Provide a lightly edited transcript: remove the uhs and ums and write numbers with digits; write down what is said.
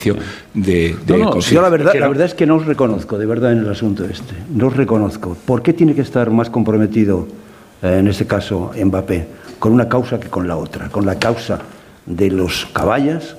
Yo la verdad es que no os reconozco, de verdad, en el asunto este. No os reconozco. ¿Por qué tiene que estar más comprometido, en este caso, Mbappé, con una causa que con la otra? Con la causa de los caballas,